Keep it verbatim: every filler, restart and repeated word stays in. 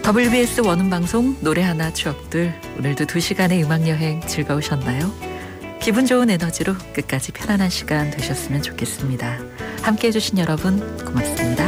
더블유비에스 원음방송 노래 하나 추억들, 오늘도 두 시간의 음악여행 즐거우셨나요? 기분 좋은 에너지로 끝까지 편안한 시간 되셨으면 좋겠습니다. 함께해 주신 여러분 고맙습니다.